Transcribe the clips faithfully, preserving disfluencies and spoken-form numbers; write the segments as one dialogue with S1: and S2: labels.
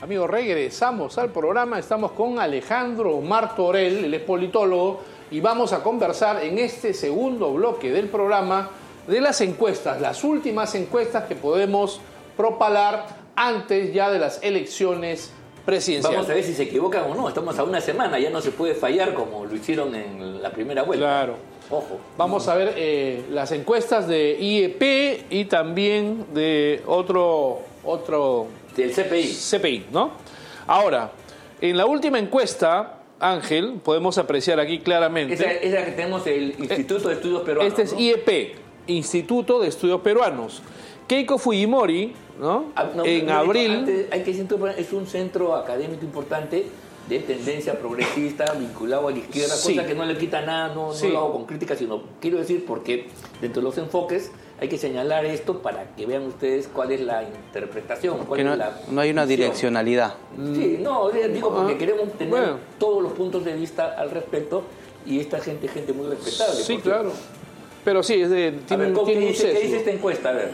S1: Amigos, regresamos al programa. Estamos con Alejandro Martorell, él es politólogo, y vamos a conversar en este segundo bloque del programa de las encuestas, las últimas encuestas que podemos propalar antes ya de las elecciones presidenciales.
S2: Vamos a ver si se equivocan o no. Estamos a una semana, ya no se puede fallar como lo hicieron en la primera vuelta.
S1: Claro.
S2: Ojo.
S1: Vamos a ver eh, las encuestas de I E P y también de otro... otro
S2: Del C P I.
S1: C P I, ¿no? Ahora, en la última encuesta, Ángel, podemos apreciar aquí claramente...
S2: Esa es la que tenemos el Instituto de Estudios Peruanos.
S1: Este es, ¿no? I E P, Instituto de Estudios Peruanos. Keiko Fujimori, ¿no?
S2: Ah, no
S1: en
S2: no,
S1: abril...
S2: Antes, hay que decir, es un centro académico importante de tendencia progresista, vinculado a la izquierda, sí. Cosa que no le quita nada, no, sí. no lo hago con crítica, sino quiero decir porque dentro de los enfoques hay que señalar esto para que vean ustedes cuál es la interpretación, cuál
S3: que no,
S2: es la
S3: no hay una
S2: visión.
S3: Direccionalidad.
S2: Sí, no, digo porque
S1: ah,
S2: queremos tener
S1: bueno.
S2: todos los puntos de vista al respecto y esta gente es gente muy respetable.
S1: Sí, claro. Pero sí, es de, tiene,
S2: a ver,
S1: tiene
S2: ¿qué,
S1: un
S2: dice,
S1: sesgo.
S2: ¿qué dice esta encuesta? A ver.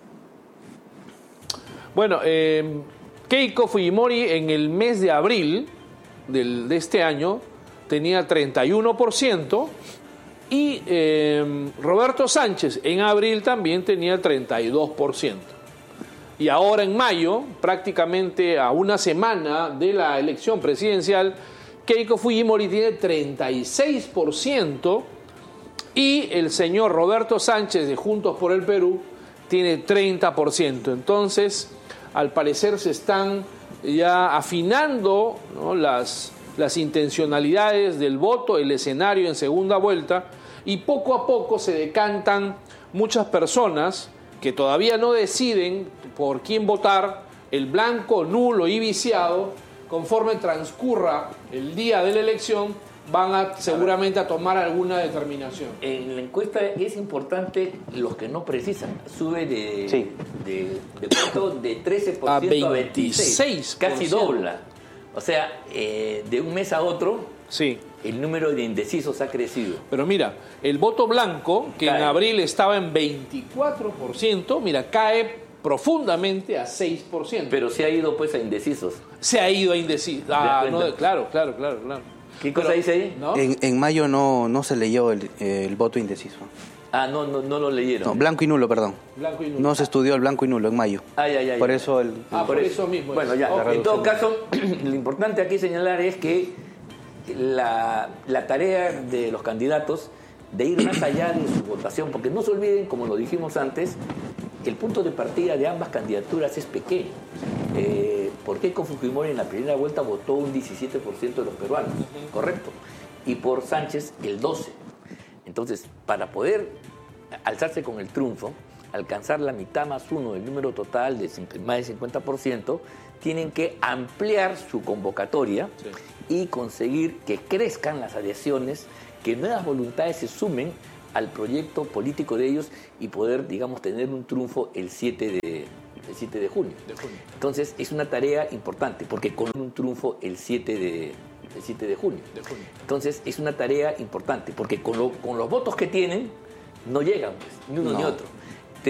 S1: Bueno, eh, Keiko Fujimori en el mes de abril del, de este año tenía treinta y uno por ciento y eh, Roberto Sánchez en abril también tenía treinta y dos por ciento. Y ahora en mayo, prácticamente a una semana de la elección presidencial, Keiko Fujimori tiene treinta y seis por ciento y el señor Roberto Sánchez de Juntos por el Perú tiene treinta por ciento. Entonces, al parecer se están ya afinando, ¿no? las, las intencionalidades del voto, el escenario en segunda vuelta, y poco a poco se decantan muchas personas que todavía no deciden por quién votar, el blanco, nulo y viciado. Conforme transcurra el día de la elección, van a seguramente a tomar alguna determinación.
S2: En la encuesta es importante los que no precisan. Sube de,
S3: sí.
S2: de, de, cuánto, de trece por ciento a veintiséis por ciento. Casi dobla. O sea, eh, de un mes a otro,
S1: sí.
S2: el número de indecisos ha crecido.
S1: Pero mira, el voto blanco, que cae. En abril estaba en veinticuatro por ciento, mira, cae profundamente a seis por ciento.
S2: Pero se ha ido pues a indecisos.
S1: Se ha ido a indecisos. Ah, no, claro, claro, claro, claro.
S2: ¿Qué cosa Pero, dice ahí?
S3: ¿no? En, en mayo no, no se leyó el, el voto indeciso.
S2: Ah, no, no, no lo leyeron.
S3: No, blanco y nulo, perdón.
S1: Blanco y nulo.
S3: No se estudió el blanco y nulo en mayo.
S2: Ah, ya, ya,
S3: por
S2: ya.
S3: eso el...
S1: Ah, por, por eso, eso mismo.
S2: Bueno, ya. Okay. En todo caso, lo importante aquí señalar es que la, la tarea de los candidatos de ir más allá de su votación, porque no se olviden, como lo dijimos antes, el punto de partida de ambas candidaturas es pequeño. Eh, por Keiko Fujimori en la primera vuelta votó un diecisiete por ciento de los peruanos, correcto, y por Sánchez el doce por ciento. Entonces, para poder alzarse con el triunfo, alcanzar la mitad más uno del número total de más del cincuenta por ciento, tienen que ampliar su convocatoria sí. y conseguir que crezcan las adhesiones, que nuevas voluntades se sumen al proyecto político de ellos y poder, digamos, tener un triunfo el siete de junio.
S1: De junio.
S2: Entonces, es una tarea importante, porque con un triunfo el siete de junio.
S1: De junio.
S2: Entonces, es una tarea importante, porque con, lo, con los votos que tienen, no llegan, pues, ni uno
S3: no.
S2: ni otro.